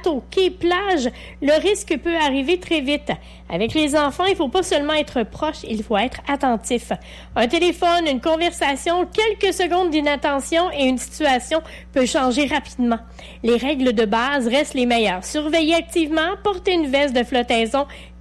bateau, quai, plage, le risque peut arriver très vite. Avec les enfants, il ne faut pas seulement être proche, il faut être attentif. Un téléphone, une conversation, quelques secondes d'inattention et une situation peut changer rapidement. Les règles de base restent les meilleures. Surveillez activement, portez une veste de flottaison,